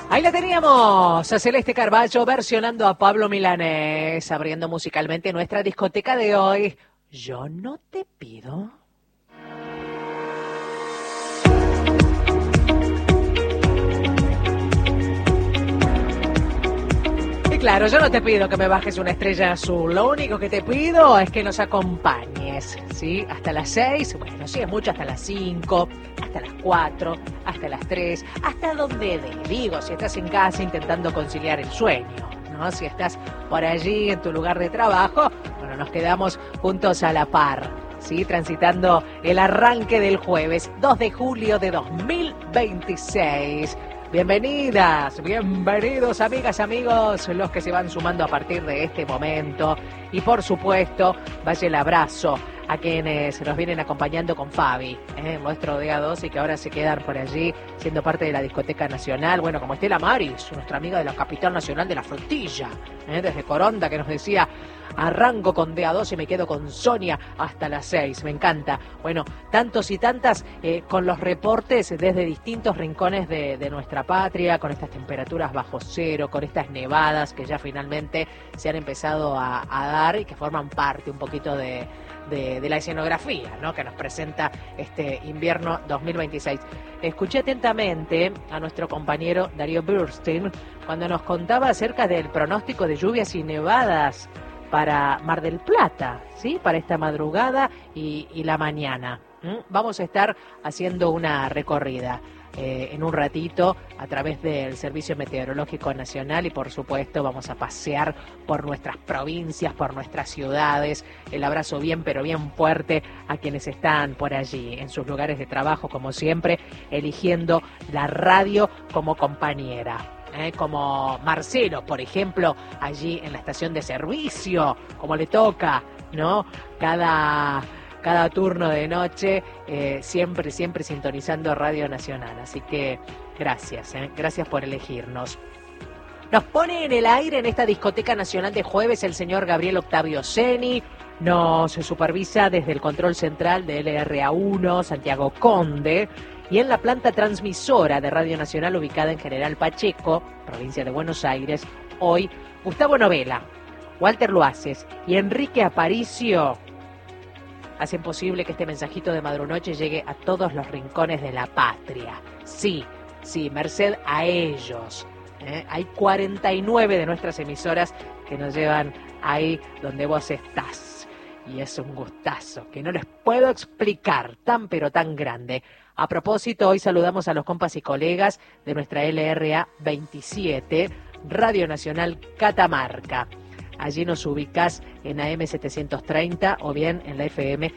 Ahí la teníamos, a Celeste Carballo versionando a Pablo Milanés, abriendo musicalmente nuestra discoteca de hoy. Yo no te pido. Y claro, yo no te pido que me bajes una estrella azul, lo único que te pido es que nos acompañes, ¿sí? Hasta las 6, bueno, sí es mucho, hasta las 5, hasta las 4, hasta las 3, hasta donde digo, si estás en casa intentando conciliar el sueño, ¿no? Si estás por allí en tu lugar de trabajo, bueno, nos quedamos juntos a la par, ¿sí? Transitando el arranque del jueves 2 de julio de 2026. Bienvenidas, bienvenidos amigas, amigos, los que se van sumando a partir de este momento. Y por supuesto, vaya el abrazo a quienes nos vienen acompañando con Fabi, nuestro DA2, y que ahora se quedan por allí siendo parte de la discoteca nacional. Bueno, como Estela Maris, nuestra amiga de la capital nacional de la frutilla, desde Coronda, que nos decía: arranco con DA2 y me quedo con Sonia hasta las 6. Me encanta. Bueno, tantos y tantas con los reportes desde distintos rincones de nuestra patria, con estas temperaturas bajo cero, con estas nevadas que ya finalmente se han empezado a dar y que forman parte un poquito de la escenografía, ¿no?, que nos presenta este invierno 2026. Escuché atentamente a nuestro compañero Darío Burstein cuando nos contaba acerca del pronóstico de lluvias y nevadas para Mar del Plata, ¿sí?, para esta madrugada y la mañana. Vamos a estar haciendo una recorrida en un ratito a través del Servicio Meteorológico Nacional y por supuesto vamos a pasear por nuestras provincias, por nuestras ciudades. El abrazo bien pero bien fuerte a quienes están por allí en sus lugares de trabajo, como siempre, eligiendo la radio como compañera. Como Marcelo, por ejemplo, allí en la estación de servicio, como le toca, ¿no?, cada turno de noche, siempre sintonizando Radio Nacional. Así que gracias por elegirnos. Nos pone en el aire en esta discoteca nacional de jueves el señor Gabriel Octavio Ceni. Nos supervisa desde el control central de LRA1, Santiago Conde. Y en la planta transmisora de Radio Nacional ubicada en General Pacheco, provincia de Buenos Aires, hoy Gustavo Novela, Walter Luaces y Enrique Aparicio hacen posible que este mensajito de Madrunoche llegue a todos los rincones de la patria. Sí, merced a ellos. Hay 49 de nuestras emisoras que nos llevan ahí donde vos estás. Y es un gustazo que no les puedo explicar, tan pero tan grande. A propósito, hoy saludamos a los compas y colegas de nuestra LRA 27, Radio Nacional Catamarca. Allí nos ubicás en AM 730 o bien en la FM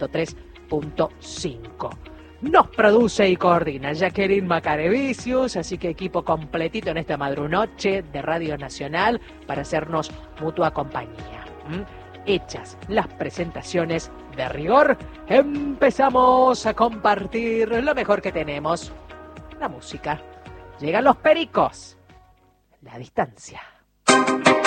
103.5. Nos produce y coordina Jacqueline Macarevicius, así que equipo completito en esta madrunoche de Radio Nacional para hacernos mutua compañía. Hechas las presentaciones de rigor, empezamos a compartir lo mejor que tenemos, la música. Llegan los pericos, la distancia.